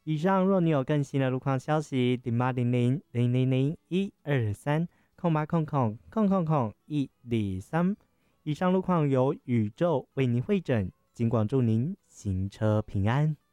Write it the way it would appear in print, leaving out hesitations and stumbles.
以上若你有更新的路况消息，0800-000-123-0800-123，以上路况由宇宙为您汇整，尽管祝您行车平安。